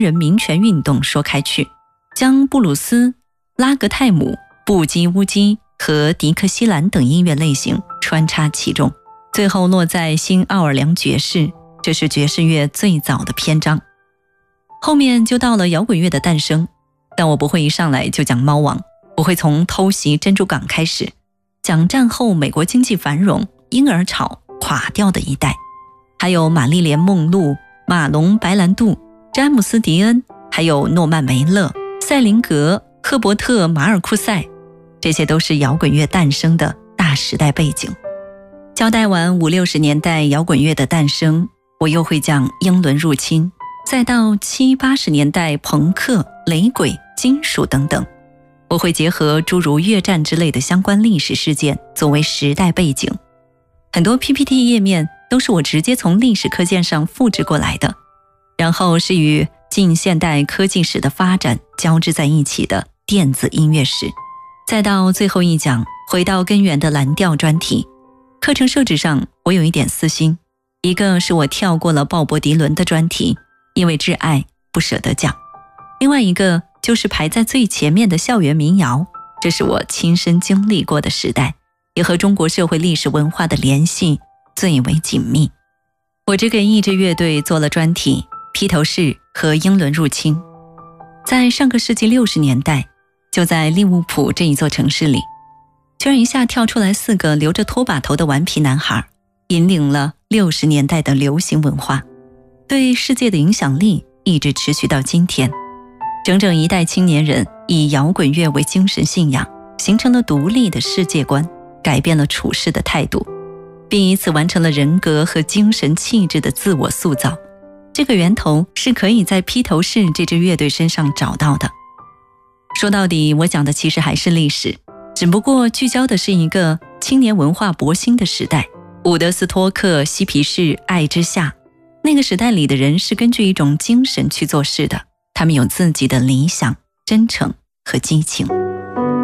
人民权运动说开去，将布鲁斯、拉格泰姆、布基乌基和迪克西兰等音乐类型穿插其中，最后落在新奥尔良爵士，这是爵士乐最早的篇章。后面就到了摇滚乐的诞生，但我不会一上来就讲猫王，我会从偷袭珍珠港开始，讲战后美国经济繁荣、婴儿潮垮掉的一代，还有玛丽莲·梦露、马龙·白兰度、詹姆斯·迪恩，还有诺曼·梅勒、塞林格、赫伯特·马尔库塞，这些都是摇滚乐诞生的大时代背景。交代完50、60年代摇滚乐的诞生，我又会讲英伦入侵，再到70、80年代朋克、雷鬼、金属等等。我会结合诸如越战之类的相关历史事件作为时代背景。很多 PPT 页面都是我直接从历史课件上复制过来的，然后是与近现代科技史的发展交织在一起的电子音乐史。再到最后一讲，回到根源的蓝调专题。课程设置上我有一点私心，一个是我跳过了鲍勃迪伦的专题，因为挚爱不舍得讲，另外一个就是排在最前面的校园民谣，这是我亲身经历过的时代，也和中国社会历史文化的联系最为紧密。我只给一支乐队做了专题，披头士和英伦入侵。在上个世纪60年代，就在利物浦这一座城市里，居然一下跳出来4个留着拖把头的顽皮男孩，引领了60年代的流行文化，对世界的影响力一直持续到今天。整整一代青年人以摇滚乐为精神信仰，形成了独立的世界观，改变了处事的态度，并以此完成了人格和精神气质的自我塑造。这个源头是可以在披头士这支乐队身上找到的。说到底，我讲的其实还是历史，只不过聚焦的是一个青年文化勃兴的时代。伍德斯托克、嬉皮士、爱之夏，那个时代里的人是根据一种精神去做事的，他们有自己的理想、真诚和激情。